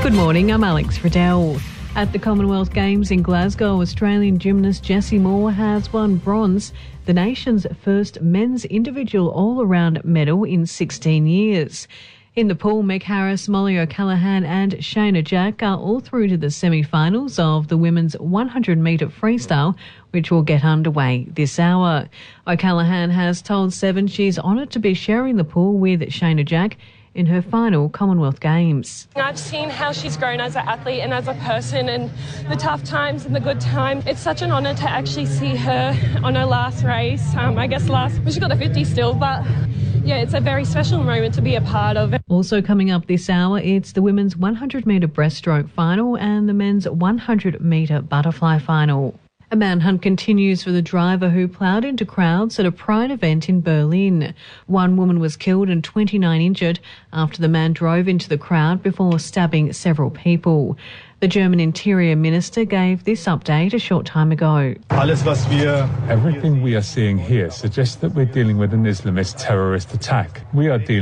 Good morning, I'm Alex Riddell. At the Commonwealth Games in Glasgow, Australian gymnast Jessie Moore has won bronze, the nation's first men's individual all-around medal in 16 years. In the pool, Meg Harris, Molly O'Callaghan and Shayna Jack are all through to the semi-finals of the women's 100-metre freestyle, which will get underway this hour. O'Callaghan has told Seven she's honoured to be sharing the pool with Shayna Jack in her final Commonwealth Games. I've seen how she's grown as an athlete and as a person, and the tough times and the good times. It's such an honour to actually see her on her last race. She got a 50 still, but yeah, it's a very special moment to be a part of. Also coming up this hour, it's the women's 100-metre breaststroke final and the men's 100-metre butterfly final. A manhunt continues for the driver who ploughed into crowds at a Pride event in Berlin. One woman was killed and 29 injured after the man drove into the crowd before stabbing several people. The German Interior Minister gave this update a short time ago. Everything we are seeing here suggests that we're dealing with an Islamist terrorist attack. We are dealing